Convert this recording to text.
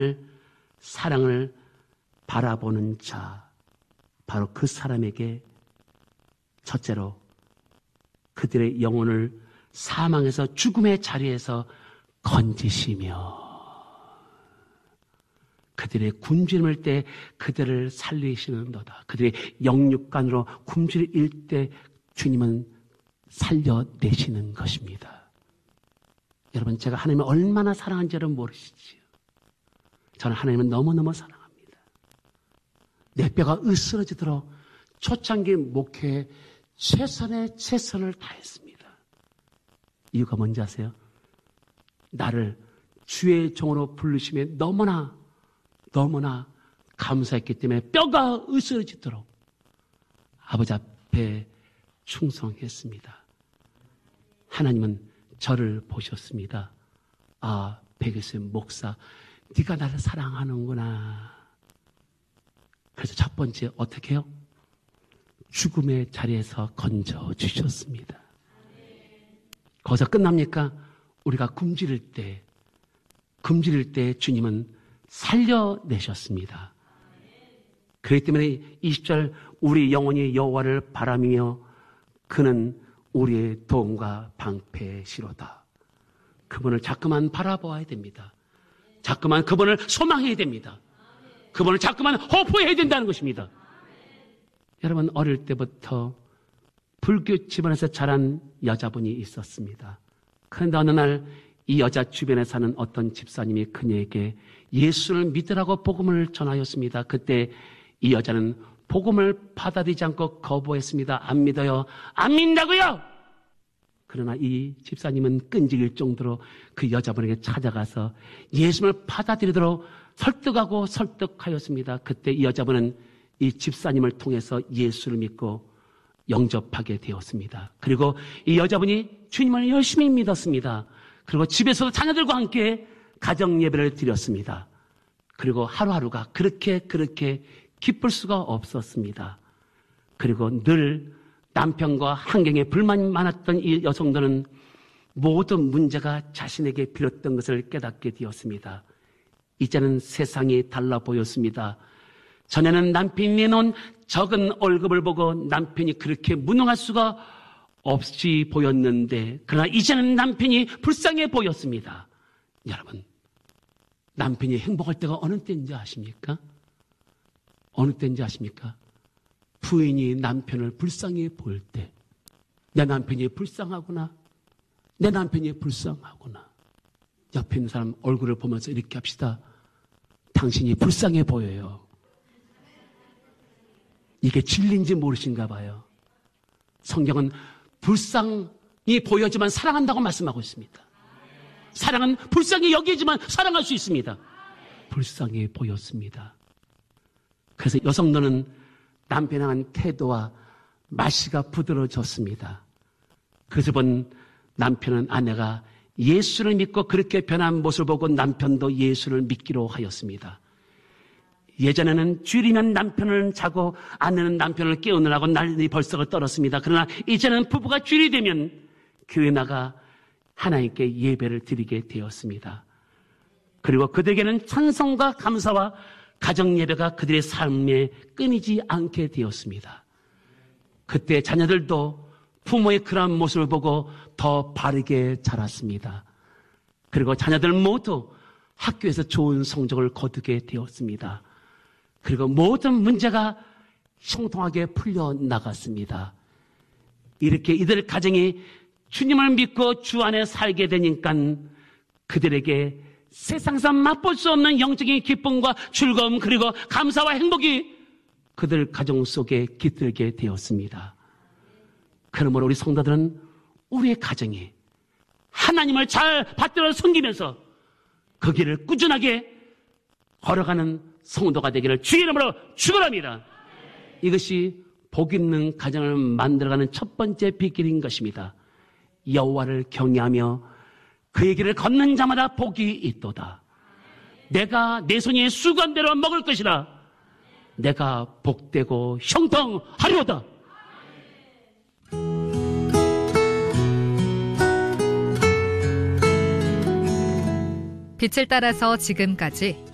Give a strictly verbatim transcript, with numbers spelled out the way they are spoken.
사랑을 바라보는 자, 바로 그 사람에게 첫째로 그들의 영혼을 사망에서 죽음의 자리에서 건지시며 그들의 굶주림을 때 그들을 살리시는도다. 그들의 영육간으로 굶주릴 때 주님은 살려내시는 것입니다. 여러분, 제가 하나님을 얼마나 사랑한지를 모르시지요. 저는 하나님을 너무너무 사랑합니다. 내 뼈가 으스러지도록 초창기 목회에 최선의 최선을 다했습니다. 이유가 뭔지 아세요? 나를 주의 종으로 부르심에 너무나 너무나 감사했기 때문에 뼈가 으스러지도록 아버지 앞에 충성했습니다. 하나님은 저를 보셨습니다. 아, 백일생 목사, 네가 나를 사랑하는구나. 그래서 첫 번째 어떻게 해요? 죽음의 자리에서 건져주셨습니다. 거기서 끝납니까? 우리가 굶주릴 때, 굶주릴 때 주님은 살려내셨습니다. 그렇기 때문에 이십 절 우리 영혼이 여호와를 바라며 그는 우리의 도움과 방패시로다. 그분을 자꾸만 바라보아야 됩니다. 자꾸만 그분을 소망해야 됩니다. 그분을 자꾸만 호소해야 된다는 것입니다. 여러분, 어릴 때부터 불교 집안에서 자란 여자분이 있었습니다. 그런데 어느 날 이 여자 주변에 사는 어떤 집사님이 그녀에게 예수를 믿으라고 복음을 전하였습니다. 그때 이 여자는 복음을 받아들이지 않고 거부했습니다. 안 믿어요. 안 믿는다고요? 그러나 이 집사님은 끈질길 정도로 그 여자분에게 찾아가서 예수를 받아들이도록 설득하고 설득하였습니다. 그때 이 여자분은 이 집사님을 통해서 예수를 믿고 영접하게 되었습니다. 그리고 이 여자분이 주님을 열심히 믿었습니다. 그리고 집에서도 자녀들과 함께 가정 예배를 드렸습니다. 그리고 하루하루가 그렇게 그렇게 기쁠 수가 없었습니다. 그리고 늘 남편과 환경에 불만이 많았던 이 여성들은 모든 문제가 자신에게 빌었던 것을 깨닫게 되었습니다. 이제는 세상이 달라 보였습니다. 전에는 남편이 내놓은 적은 월급을 보고 남편이 그렇게 무능할 수가 없이 보였는데, 그러나 이제는 남편이 불쌍해 보였습니다. 여러분, 남편이 행복할 때가 어느 때인지 아십니까? 어느 때인지 아십니까? 부인이 남편을 불쌍해 보일 때, 내 남편이 불쌍하구나, 내 남편이 불쌍하구나. 옆에 있는 사람 얼굴을 보면서 이렇게 합시다. 당신이 불쌍해 보여요. 이게 진리인지 모르신가 봐요. 성경은 불쌍히 보여지만 사랑한다고 말씀하고 있습니다. 사랑은 불쌍히 여기지만 사랑할 수 있습니다. 불쌍해 보였습니다. 그래서 여성들은 남편에 대한 태도와 말씨가 부드러워졌습니다. 그래서 본 남편은 아내가 예수를 믿고 그렇게 변한 모습을 보고 남편도 예수를 믿기로 하였습니다. 예전에는 주일이면 남편을 자고 아내는 남편을 깨우느라고 난리 벌썩을 떨었습니다. 그러나 이제는 부부가 주일이 되면 교회 나가 하나님께 예배를 드리게 되었습니다. 그리고 그들에게는 찬송과 감사와 가정 예배가 그들의 삶에 끊이지 않게 되었습니다. 그때 자녀들도 부모의 그러한 모습을 보고 더 바르게 자랐습니다. 그리고 자녀들 모두 학교에서 좋은 성적을 거두게 되었습니다. 그리고 모든 문제가 형통하게 풀려나갔습니다. 이렇게 이들 가정이 주님을 믿고 주 안에 살게 되니까 그들에게 세상에서 맛볼 수 없는 영적인 기쁨과 즐거움 그리고 감사와 행복이 그들 가정 속에 깃들게 되었습니다. 그러므로 우리 성도들은 우리의 가정이 하나님을 잘 받들어 섬기면서 그 길을 꾸준하게 걸어가는 성도가 되기를 주의 이름으로 축원합니다. 이것이 복 있는 가정을 만들어가는 첫 번째 비결인 것입니다. 여호와를 경외하며 그의 길을 걷는 자마다 복이 있도다. 내가 내 손이 수고한 대로 먹을 것이다. 내가 복되고 형통하리로다. 빛을 따라서 지금까지